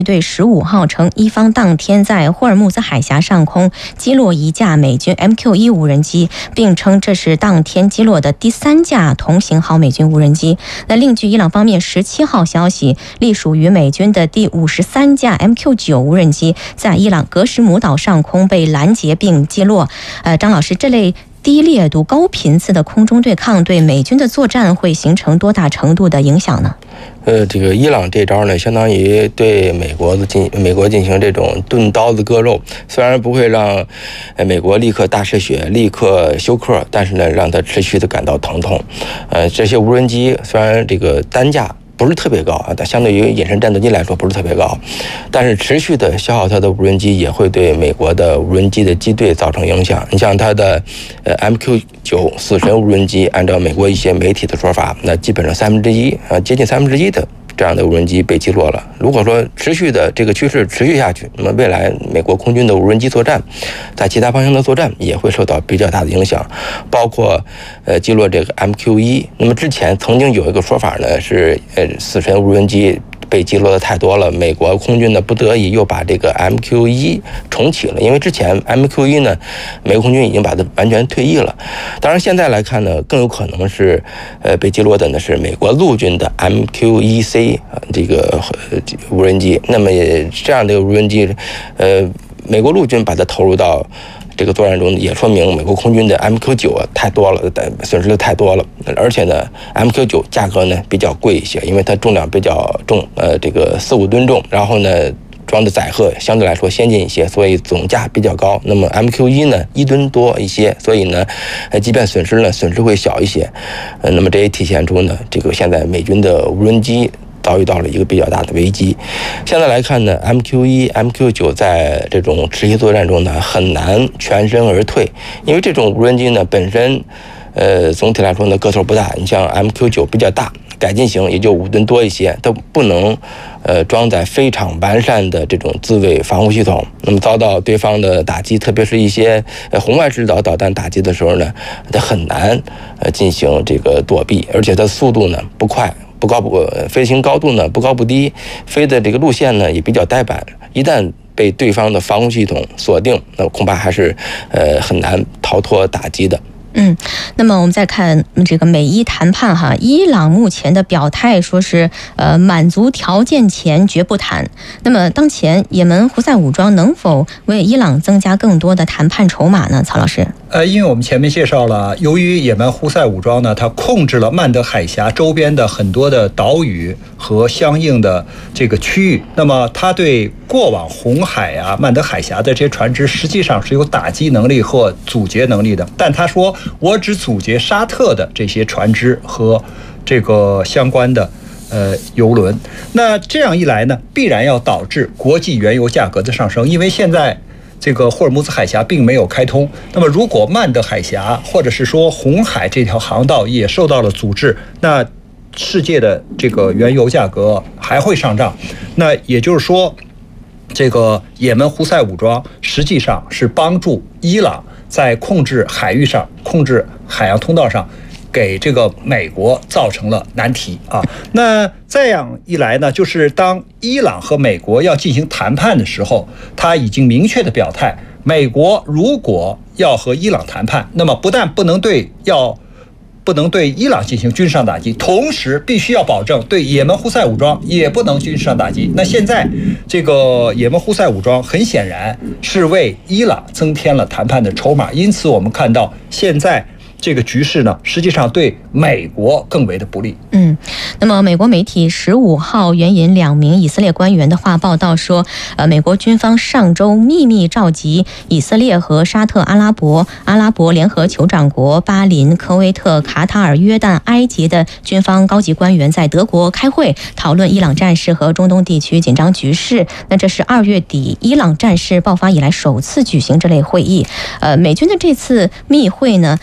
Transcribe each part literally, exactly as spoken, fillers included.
队十五号称，伊方当天在霍尔木兹海峡上空击落一架美军 M Q 一 无人机，并称这是当天击落的第三架同型号美军无人机。那另据伊朗方面十七号消息，隶属于美军的第五十三架 M Q 九 无人机在伊朗格什姆岛上空被拦截并击落。呃，张老师，这类低烈度、高频次的空中对抗对美军的作战会形成多大程度的影响呢？ 呃，这个伊朗这招呢，相当于对美国的进美国进行这种钝刀子割肉，虽然不会让美国立刻大失血、立刻休克，但是呢，让它持续的感到疼痛。呃，这些无人机虽然这个单价不是特别高啊，但相对于隐身战斗机来说不是特别高，但是持续的消耗它的无人机也会对美国的无人机的机队造成影响。你像它的呃 M Q 九 死神无人机，按照美国一些媒体的说法，那基本上三分之一啊，接近三分之一的这样的无人机被击落了。如果说持续的这个趋势持续下去，那么未来美国空军的无人机作战，在其他方向的作战也会受到比较大的影响，包括呃击落这个 M Q 一。那么之前曾经有一个说法呢，是呃死神无人机被击落的太多了，美国空军呢不得已又把这个 M Q 一 重启了，因为之前 M Q 一 呢，美国空军已经把它完全退役了。当然现在来看呢，更有可能是呃被击落的呢是美国陆军的 M Q 一 C 这个无人机。那么这样的无人机，呃，美国陆军把它投入到这个作战中，也说明美国空军的 M Q 九 啊太多了，损失的太多了。而且呢 ，M Q 九 价格呢比较贵一些，因为它重量比较重，呃，这个四五吨重，然后呢装的载荷相对来说先进一些，所以总价比较高。那么 M Q 一 呢一吨多一些，所以呢，呃，即便损失呢损失会小一些。呃，那么这也体现出呢，这个现在美军的无人机遭遇到了一个比较大的危机。现在来看呢 ，M Q 一、M Q 九 在这种持续作战中呢，很难全身而退，因为这种无人机呢本身，呃，总体来说呢个头不大。你像 M Q 九 比较大，改进型也就五吨多一些，都不能呃装载非常完善的这种自卫防护系统。那么遭到对方的打击，特别是一些呃红外制导导弹打击的时候呢，它很难呃进行这个躲避，而且它速度呢不快。不高不飞行高度呢不高不低，飞的这个路线呢也比较呆板，一旦被对方的防空系统锁定，那恐怕还是呃很难逃脱打击的。 嗯，那么我们再看这个美伊谈判哈，伊朗目前的表态说是呃满足条件前绝不谈。那么当前也门胡塞武装能否为伊朗增加更多的谈判筹码呢？曹老师。 呃，因为我们前面介绍了，由于也门胡塞武装呢，它控制了曼德海峡周边的很多的岛屿和相应的这个区域，那么它对过往红海啊、曼德海峡的这些船只，实际上是有打击能力或阻截能力的。但他说，我只阻截沙特的这些船只和这个相关的呃油轮。那这样一来呢，必然要导致国际原油价格的上升，因为现在这个霍尔木兹海峡并没有开通，那么如果曼德海峡或者是说红海这条航道也受到了阻滞，那世界的这个原油价格还会上涨。那也就是说，这个也门胡塞武装实际上是帮助伊朗在控制海域上、控制海洋通道上，给这个美国造成了难题啊。那这样一来呢，就是当伊朗和美国要进行谈判的时候，他已经明确的表态，美国如果要和伊朗谈判，那么不但不能对要不能对伊朗进行军事上打击，同时必须要保证对也门胡塞武装也不能军事上打击。那现在这个也门胡塞武装很显然是为伊朗增添了谈判的筹码，因此我们看到现在这个局势呢，实际上对美国更为的不利。 嗯，那么美国媒体十五号援引两名以色列官员的话报道说，呃，美国军方上周秘密召集以色列和沙特阿拉伯、阿拉伯联合酋长国、巴林、科威特、卡塔尔、约旦、埃及的军方高级官员在德国开会，讨论伊朗战事和中东地区紧张局势。那这是二月底伊朗战事爆发以来首次举行这类会议。呃，美军的这次密会呢，参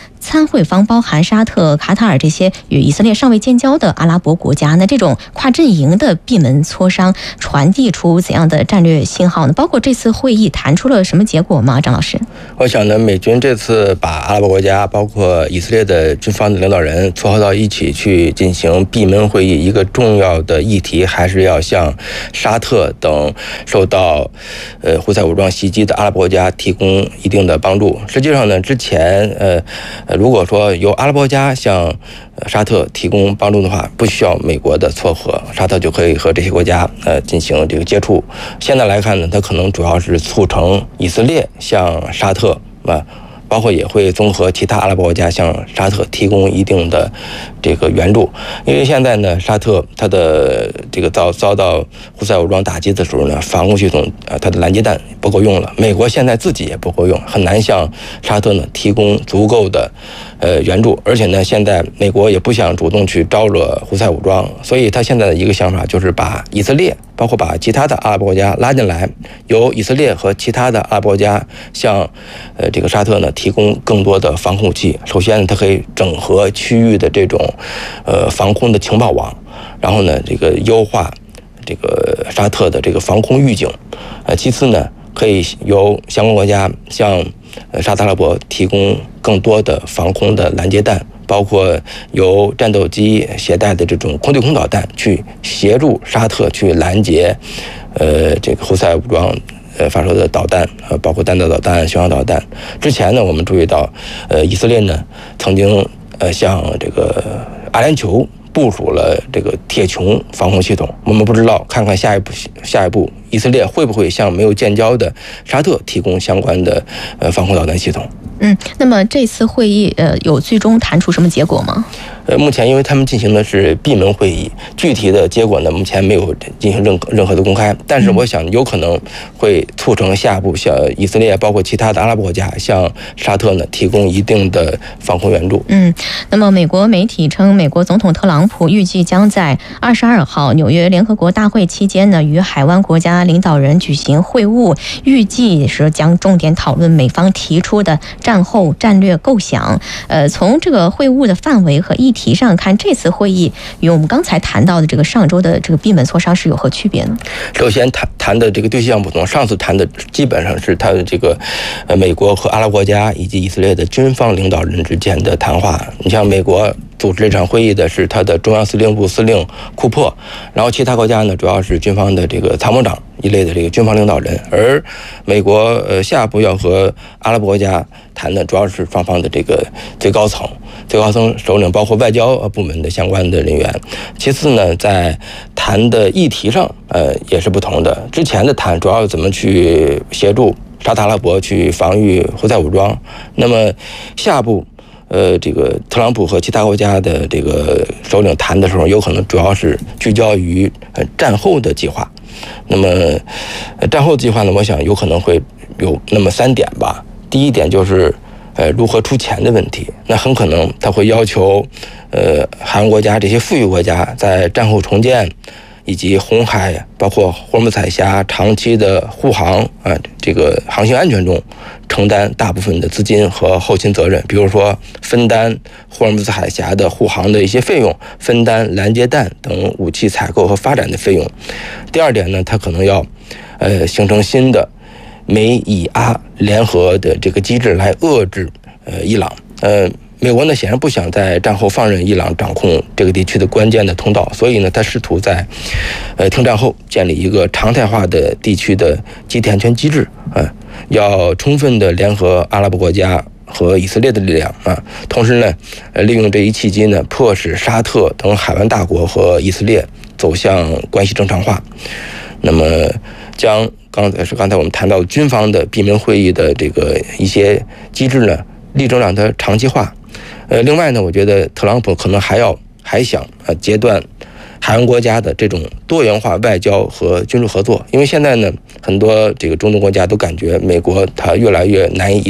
会方包含沙特、卡塔尔这些与以色列尚未建交的阿拉伯国家，那这种跨阵营的闭门磋商传递出怎样的战略信号呢？包括这次会议谈出了什么结果吗？张老师， 我想呢，美军这次把阿拉伯国家，包括以色列的军方的领导人撮合到一起去进行闭门会议，一个重要的议题还是要向沙特等受到呃胡塞武装袭击的阿拉伯国家提供一定的帮助。实际上呢，之前呃如果说由阿拉伯国家向沙特提供帮助的话，不需要美国的撮合，沙特就可以和这些国家呃进行这个接触。现在来看呢，它可能主要是促成以色列向沙特啊，包括也会综合其他阿拉伯国家向沙特提供一定的这个援助。因为现在呢，沙特它的这个遭遭到胡塞武装打击的时候呢，防空系统啊，它的拦截弹不够用了，美国现在自己也不够用，很难向沙特呢提供足够的呃援助。而且呢，现在美国也不想主动去招惹胡塞武装，所以他现在的一个想法就是把以色列，包括把其他的阿拉伯国家拉进来，由以色列和其他的阿拉伯国家向呃这个沙特呢提供更多的防空武器。首先呢，它可以整合区域的这种呃防空的情报网，然后呢，这个优化这个沙特的这个防空预警。呃，其次呢，可以由相关国家向呃沙特阿拉伯提供更多的防空的拦截弹，包括由战斗机携带的这种空对空导弹，去协助沙特去拦截呃这个胡塞武装呃发射的导弹，呃包括弹道导弹、巡航导弹。之前呢，我们注意到，呃以色列呢曾经呃向这个阿联酋部署了这个铁穹防空系统，我们不知道，看看下一步，下一步以色列会不会向没有建交的沙特提供相关的呃防空导弹系统？ 嗯，那么这次会议呃有最终谈出什么结果吗？ 呃，目前因为他们进行的是闭门会议，具体的结果呢，目前没有进行任任何的公开。但是我想有可能会促成下一步向以色列包括其他的阿拉伯国家向沙特呢提供一定的防空援助。 嗯，那么美国媒体称，美国总统特朗普预计将在二十二号纽约联合国大会期间呢，与海湾国家领导人举行会晤，预计是将重点讨论美方提出的战后战略构想。呃，从这个会晤的范围和议题上看，这次会议与我们刚才谈到的这个上周的这个闭门磋商是有何区别呢？ 首先谈谈的这个对象不同，上次谈的基本上是他的这个呃美国和阿拉伯国家以及以色列的军方领导人之间的谈话。你像美国组织这场会议的是他的中央司令部司令库珀，然后其他国家呢主要是军方的这个参谋长一类的这个军方领导人，而美国呃下一步要和阿拉伯国家谈的主要是双方的这个最高层最高层首领，包括外交部门的相关的人员。其次呢，在谈的议题上呃也是不同的，之前的谈主要怎么去协助沙特阿拉伯去防御胡塞武装，那么下步呃，这个特朗普和其他国家的这个首领谈的时候，有可能主要是聚焦于呃战后的计划。那么，呃，战后计划呢，我想有可能会有那么三点吧。第一点就是呃如何出钱的问题，那很可能他会要求呃海湾国家这些富裕国家在战后重建以及红海包括霍尔木兹海峡长期的护航啊，这个航行安全中承担大部分的资金和后勤责任，比如说分担霍尔木兹海峡的护航的一些费用，分担拦截弹等武器采购和发展的费用。第二点呢，它可能要呃形成新的美以阿联合的这个机制来遏制呃伊朗。呃美国呢显然不想在战后放任伊朗掌控这个地区的关键的通道，所以呢，他试图在呃停战后建立一个常态化的地区的集体安全机制啊，要充分的联合阿拉伯国家和以色列的力量啊，同时呢，呃利用这一契机呢，迫使沙特等海湾大国和以色列走向关系正常化。那么将刚才是刚才我们谈到军方的闭门会议的这个一些机制呢，力争让它长期化。呃，另外呢，我觉得特朗普可能还要还想呃截断海湾国家的这种多元化外交和军事合作，因为现在呢，很多这个中东国家都感觉美国它越来越难以依靠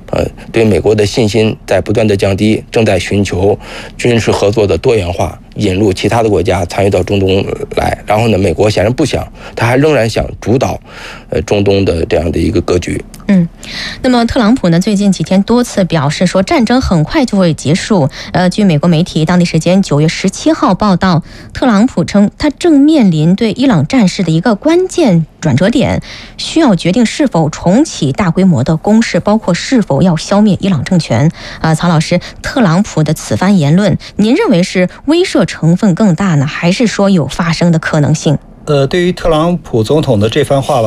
呃，对美国的信心在不断的降低，正在寻求军事合作的多元化，引入其他的国家参与到中东来。然后呢，美国显然不想，他还仍然想主导，呃，中东的这样的一个格局。 嗯，那么特朗普呢，最近几天多次表示说战争很快就会结束。呃，据美国媒体当地时间九月十七号报道，特朗普称他正面临对伊朗战事的一个关键转折点，需要决定是否重启大规模的攻势，包括是否要消灭伊朗政权。啊、呃，曹老师，特朗普的此番言论，您认为是威慑成分更大呢，还是说有发生的可能性？ 呃，对于特朗普总统的这番话吧。